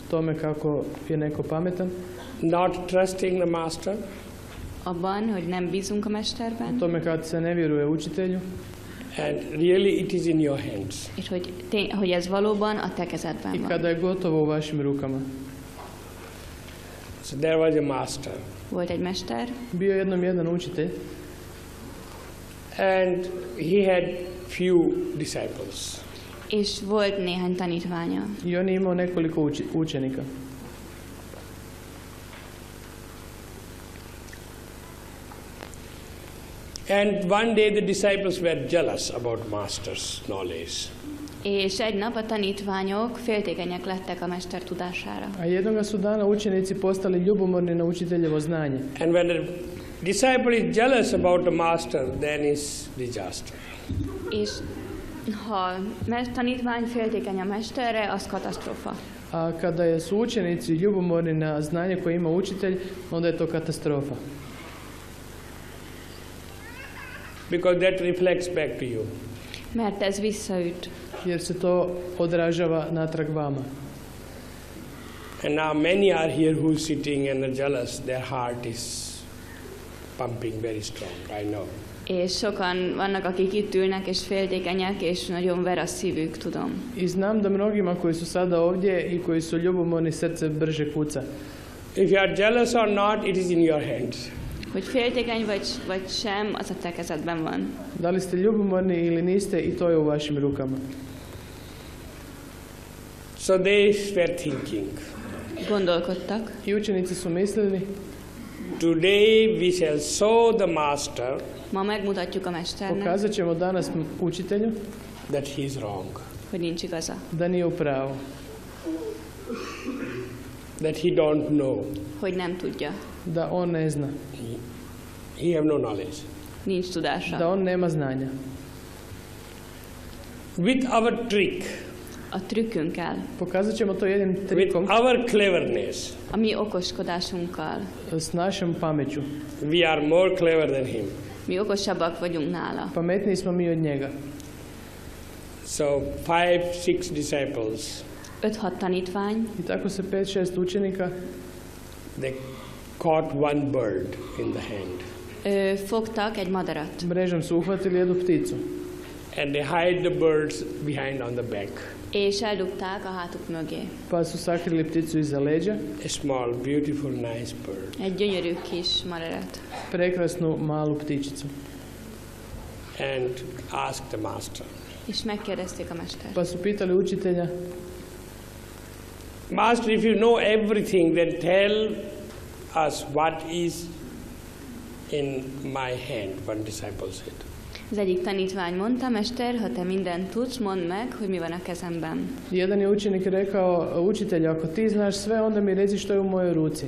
tome kako je neko pametan, not trusting the master, abban, hogy nem bízunk a mesterben, o tome kad se ne vjeruje učitelju, and really it is in your hands. és hogy ez valóban a te kezedben i van. kada je gotovo u vašim rukama. So there was a master, Volt egy mester, Bio je jednom jedan učitelj and he had few disciples. és volt néhány tanítványa. i on je imao nekoliko učenika. And one day the disciples were jealous about master's knowledge. És egy nap a tanítványok féltékenyek lettek a mester tudására. A jednoga su dana učenici postali ljubomorni na učiteljevo znanje. And when a disciple is jealous about the master, then is disaster. És ha tanítvány féltékeny a mesterre, az katasztrófa. A kada su učenici ljubomorni na znanje koje ima učitelj, onda je to katastrofa. Because that reflects back to you. Mert ez visszaüt. Jer se to odražava natrag vama. And now many are here who are sitting and are jealous. Their heart is pumping very strong, I know. És sokan vannak, akik itt ülnek, és féltékenyek, és nagyon ver a szívük, tudom. I znam da mnogima koji su sada ovdje i koji su ljubomorni srce brže kuca. If you are jealous or not, it is in your hands. Hogy féltékeny vagy sem, az a te kezedben van. Da li ste ljubomorni ili niste, i to je u vašim rukama. So they were thinking, Gondolkodtak. I učenici su mislili, today we shall show the master Ma megmutatjuk a mesternek, pokazat ćemo danas učitelju that he is wrong, hogy nincs igaza. da nije u pravu, that he don't know, Hogy nem tudja. da on ne zna, he have no knowledge. Nincs tudása. da on nema znanja. With our trick, A trükkünkkel, Pokazat ćemo to jednim with trikom, our cleverness, a mi okoskodásunkkal. s našom pameću. we are more clever than him. Mi okosabbak vagyunk nála. Pametniji smo mi od njega. So 5-6 disciples, 5-6 tanítvány, I tako se 5-6 učenika they caught one bird in the hand fogtak egy madarat, mrežom su uhvatili jednu pticu and they hide the birds behind on the back. és eldugták a hátuk mögé. pa su sakrili pticu iza leđa, A small, beautiful, nice bird. Egy gyönyörű kis madarat. prekrasnu malu ptičicu. And asked the master, És megkérdezték a mestert. Pa su pitali učitelja, Master, if you know everything, then tell us what is in my hand, one disciple said. Az egyik tanítvány mondta, mester, ha te mindent tudsz, mondd meg, hogy mi van a kezemben. jedan je učenik rekao, učitelju, ako ti znaš sve, onda mi reci što je u mojoj ruci.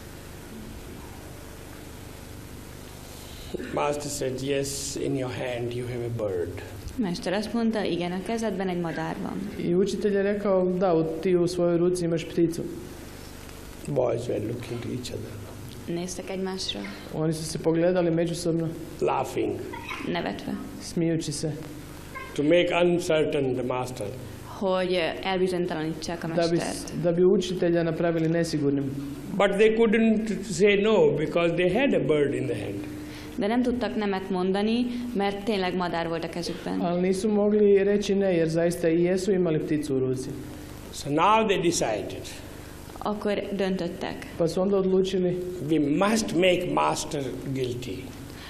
Master said, yes, in your hand you have a bird. Mester azt mondta, igen, a kezedben egy madár van. I učitelj je rekao, da, ti u svojoj ruci imaš pticu. Boys were looking to each other, Néztek egymásra, Oni su se pogledali međusobno, laughing, nevetve, smijući se, to make uncertain the master. hogy elbizonytalanítsák a mestert. da bi učitelja napravili nesigurnim. But they couldn't say no because they had a bird in the hand. De nem tudtak nemet mondani, mert tényleg madár volt a kezükben. Ali nisu mogli reći ne, jer zaista i jesu imali pticu u ruci. So now they decided, Akkor döntöttek. Pa su onda odlučili, we must make master guilty.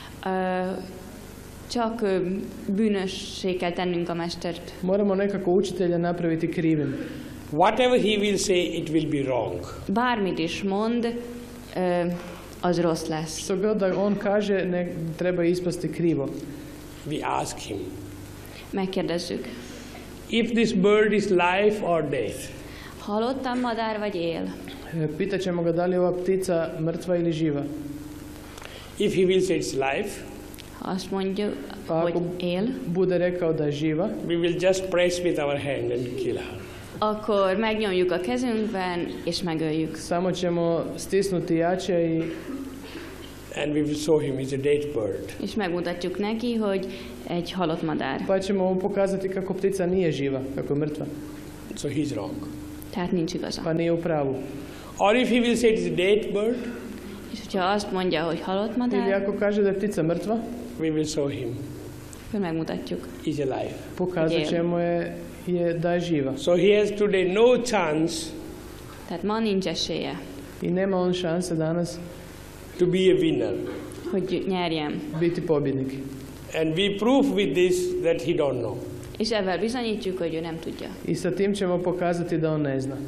Csak bűnössé kell tennünk a mestert. moramo nekako učitelja napraviti krivim. Whatever he will say, it will be wrong. Bármit is mond, az rossz lesz. Što god da on kaže, ne treba ispasti krivo. We ask him, Megkérdezzük. if this bird is life or death. Halottam madár vagy él? Pitat ćemo ga da li je ova ptica mrtva ili živa. If he will say it's life, Ha azt mondja, Pa hogy ako él, bude rekao da je živa, we will just press with our hand and kill her. akkor megnyomjuk a kezünkben, és megöljük. samo ćemo stisnuti jače i And we will show him it's a dead bird. És megmutatjuk neki, hogy egy halott madár. pa ćemo mu pokazati kako ptica nije živa, kako je mrtva. So he's wrong. Tehát nincs igaza. pa nije u pravu. Or if he will say it is a dead bird, És hogyha azt mondja, hogy halott Ili madár, ako kaže da je ptica mrtva, we will show him akkor megmutatjuk. is alive. pokazat ćemo je da je živa. So he has today no chance Tehát ma nincs esélye, I nema on šanse danas to be a winner. hogy nyerjem. biti pobjednik. And we prove with this that he don't know. És ezzel bizonyítjuk, hogy ő nem tudja. I sa tim ćemo pokazati da on ne zna.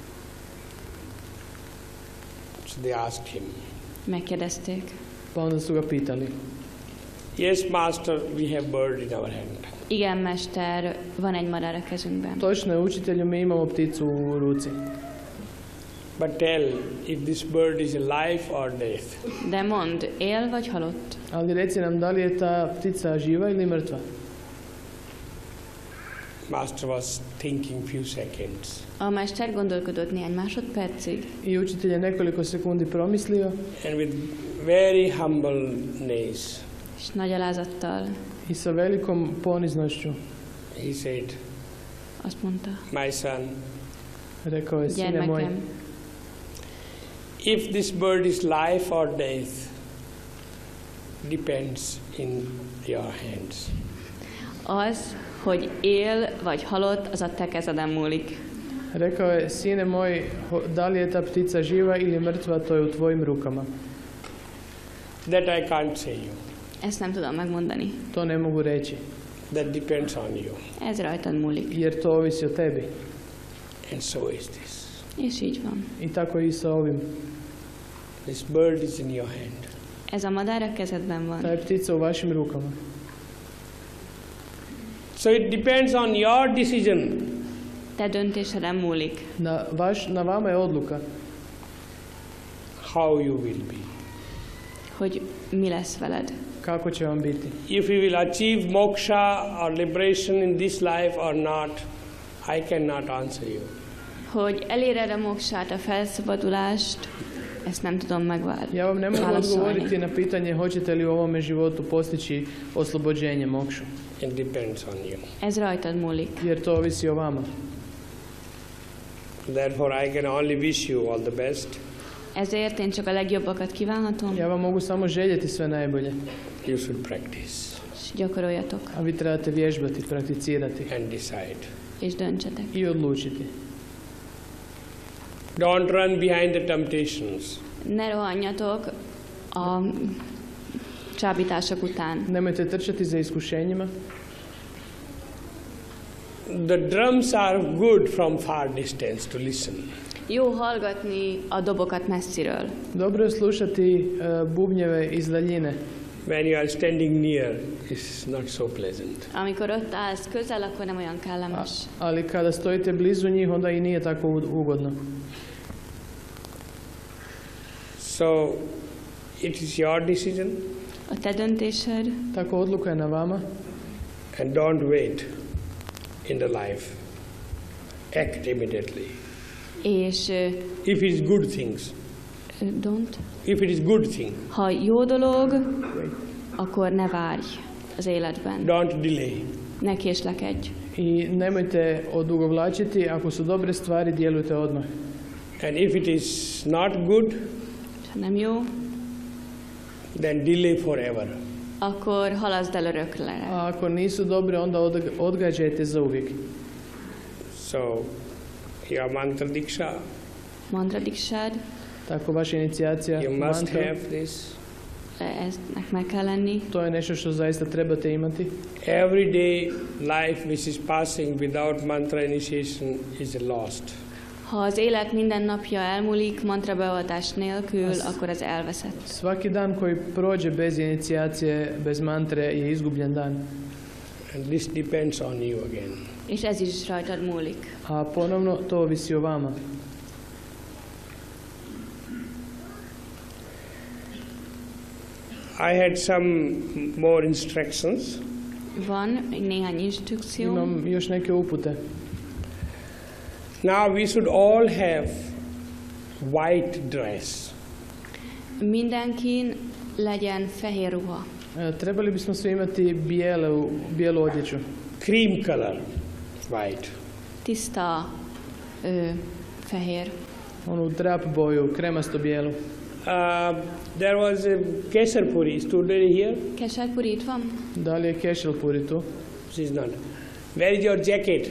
So they asked him, Megkérdezték. Pa onda su ga pitali. yes, master, we have bird in our hand. Igen, mester, van egy madár a kezünkben. Točno je, učitelju, mi imamo pticu u ruci. But tell if this bird is alive or dead. De mond, él vagy halott? Ali reci nam da li je ta ptica živa ili mrtva. Master was thinking few seconds. A mester gondolkodott néhány másodpercig, I učitelj je nekoliko sekundi promislio And with very humbleness, és nagy alázattal i sa velikom poniznošću he said, azt mondta, my son, rekao je, sine moj, gyermekem, if this bird is life or death, depends in your hands. az, hogy él vagy halott, az a te kezeden múlik. rekao je, sine moj, da li je ta ptica živa ili mrtva, to je u tvojim rukama. That I can't say you. Ezt nem tudom megmondani. To ne mogu reći, That depends on you. Ez rajtad múlik. jer to ovisi o tebi. And so is this. És így van. I tako i sa ovim. This bird is in your hand. Ez a madár a kezedben Ta van. je ptica u vašim rukama. So it depends on your decision. Te döntéseden múlik, Na vama je odluka How you will be. hogy mi lesz veled. kako će vam biti. If you will achieve moksha or liberation in this life or not, I cannot answer you. Hogy eléred a moksát, a felszabadulást, ezt nem tudom Ja vam ne mogu válaszolni. odgovoriti na pitanje hoćete li u ovome životu postići oslobođenje, mokšu, It depends on you. Ez rajtad múlik. jer to ovisi o vama. Therefore, I can only wish you all the best. Ezért én csak a legjobbakat kívánhatom, Ja vam mogu samo željeti sve najbolje, You should practice és gyakoroljatok, a vi trebate vježbati, prakticirati and decide. és döntsetek. i odlučiti. Don't run behind the temptations. Ne rohanjatok a csábítások után. Nemojte trčati za iskušenjima. The drums are good from far distance to listen. Jó hallgatni a dobokat messziről. Dobro je slušati bubnjeve iz daljine. When you are standing near, it's not so pleasant. Amikor ott állsz közel, akkor nem olyan kellemes. Ali kada stojite blizu njih, onda i nije tako ugodno. So, it is your decision, A te döntésed, Tako odluka je na vama. and don't wait in the life. Act immediately. és If it is good things, don't. if it is good thing, Ha jó dolog, akkor ne várj az életben. don't delay. Ne késlekedj. I nemojte odugovlačiti, ako su dobre stvari, djelujte odmah. And if it is not good, Ha nem jó, then delay forever. akkor halaszd el örökre. A ako nisu dobre, onda odgađajte za uvijek. So, your mantra diksha, Mantra diksád, Tako vaša inicijacija you must mantra, have this. eznek meg kell lenni. to je nešto što zaista trebate imati. Everyday life which is passing without mantra initiation is lost. Ha az élet minden napja elmúlik mantra beavatás nélkül, akkor az elveszett. Svaki dan koji prođe bez inicijacije, bez mantre, je izgubljen dan. And this depends on you again. És ez is rajtad múlik. A ponovno, to ovisi o vama. I had some more instructions. Van néhány instrukció. Imam još neke upute. Now we should all have white dress. Mindenkin legyen fehér ruha. Trebali bismo svi imati bijelu odjeću. Cream color, white. Tiszta fehér. Onu trap boju, kremasto bijelu. There was a Kesar Puri. Student here? Keserpuri itt van? Da li je kešelpuri tu? She's not. Where is your jacket?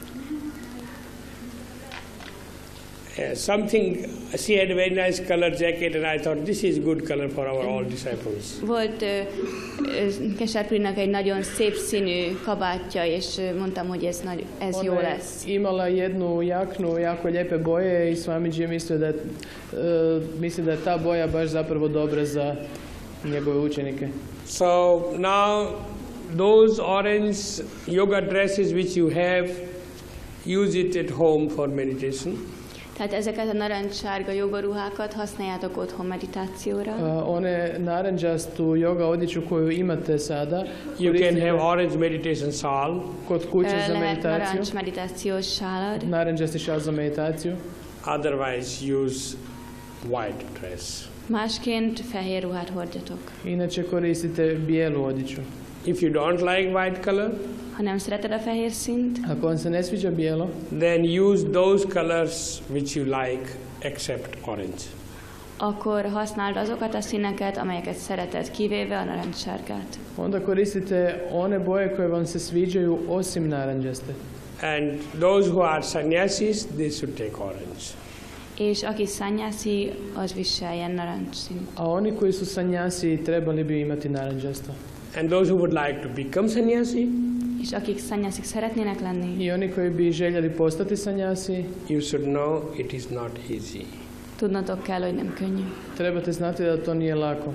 Something, she had a very nice color jacket and I thought this is good color for our all disciples. Volt Keserpurinak egy nagyon szép színű kabátja, és mondtam, hogy ez jó Ona je lesz. imala jednu jaknu, jako lijepe boje i Swamiji je misli da je ta boja baš zapravo dobra za njegove učenike. So now those orange yoga dresses which you have, use it at home for meditation. Tehát ezeket a narancssárga jogaruhákat használjátok otthon meditációra. One naranđastu yoga odjeću koju imate sada, You can koristite have orange meditation shawl. kod kuće za Lehet meditaciju, narancs meditációs sálad, naranđasti šal za meditaciju. Otherwise use white dress. másként fehér ruhát hordjatok. Inače koristite bijelu odjeću. If you don't like white color, Ha nem szereted a fehér színt, Ako vam se ne sviđa bijelo, then use those colors which you like except orange. akkor használd azokat a színeket, amelyeket szereted, kivéve a narancssárgát. onda koristite one boje koje vam se sviđaju osim naranđaste. And those who are sannyasis, they should take orange. És aki szanyászi, az viseljen narancsszínűt. A oni koji su sanjasi trebali bi imati naranđasto. And those who would like to become sannyasi, És akik szanyászik szeretnének lenni, I oni koji bi željeli postati sanjasi, you should know it is not easy. tudnotok kell, hogy nem könnyű. trebate znati da to nije lako.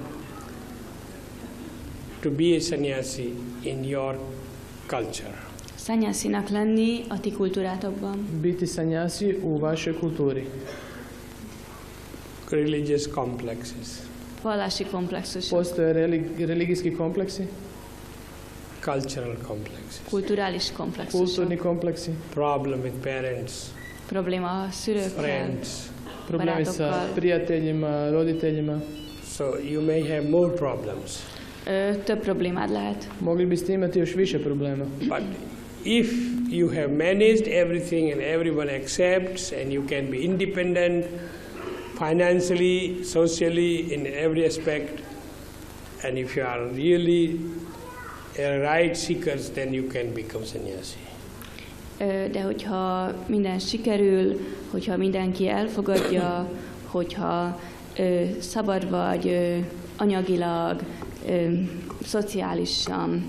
To be a sannyasi in your culture. Szanyászinak lenni a ti kultúrátokban. Biti sanjasi u vašoj kulturi. Religious complexes, Vallási komplexusok, Postoje religijski kompleksi, cultural complexes, kulturális komplexusok, kulturni kompleksi, problem with parents, probléma a szülőkkel, friends. problemi sa Barátokkal. prijateljima, roditeljima. So you may have more problems. Több problémád lehet. Mogli biste imati još više problema. But if you have managed everything and everyone accepts and you can be independent financially, socially, in every aspect, and if you are really a right seekers, then you can become sannyasi. De hogyha minden sikerül, hogyha mindenki elfogadja, hogyha szabad vagy anyagilag, szociálisan,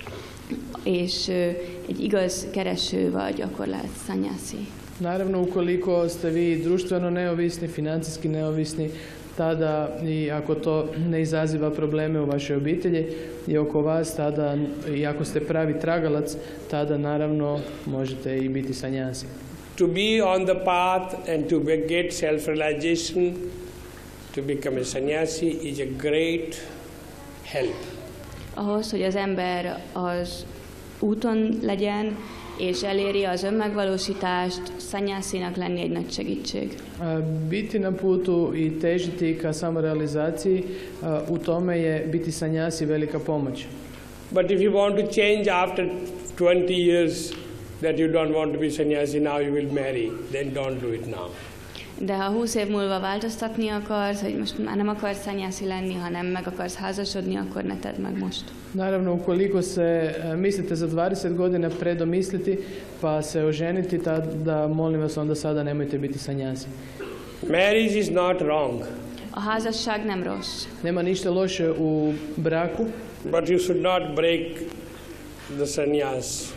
és egy igaz kereső vagy, akkor lehet szanyászi. Naravno, ukoliko ste vi društveno neovisni, financijski neovisni, tada i ako to ne izaziva probleme u vašoj obitelji i oko vas, tada i ako ste pravi tragalac, tada naravno možete i biti sanjasi. To be on the path and to get self-realization, to become a sannyasi is a great help. Ahhoz, hogy az ember az úton legyen, és eléri az önmegvalósítást, szanyászinak lenni egy nagy segítség. Biti na putu i težiti ka samorealizaciji, u tome je biti sanjasi velika pomoć. But if you want to change after 20 years that you don't want to be sannyasi, now you will marry, then don't do it now. De ha 20 év múlva változtatni akarsz, hogy most már nem akarsz szanyászi lenni, hanem meg akarsz házasodni, akkor ne tedd meg most. Naravno, ukoliko se mislite za 20 godina predomisliti pa se oženiti, tada molim vas onda sada nemojte biti sanjasi. Marriage is not wrong, A házasság nem rossz, Nema ništa loše u braku, but you should not break the sannyas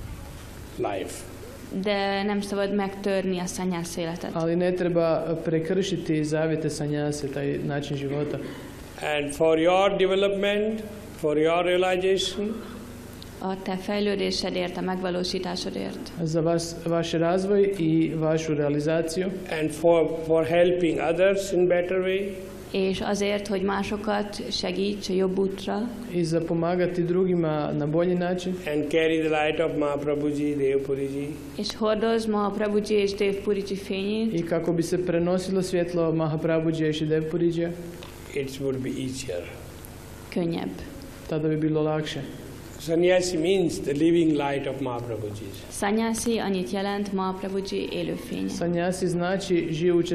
life. de nem szabad megtörni a szanyász életet. ali ne treba prekršiti zavjete sanjase, taj način života. And for your development, for your realization, A te fejlődésedért, a megvalósításodért. Za vaš razvoj i vašu realizaciju and for helping others in better way, És azért, hogy másokat segíts a jobb útra, i za pomagati drugima na bolji način and carry the light of Mahaprabhuji, Devpuriji, és hordozd Mahaprabhuji és Devpuriji fényét, i kako bi se prenosilo svjetlo Mahaprabhuđija i Devpuriđija, it would be easier. könnyebb. tada bi bilo lakše. Sannyasi means the living light of Mahaprabhuji. Sannyasi annyit jelent Mahaprabhuji élőfénye. Sannyasi znači živuća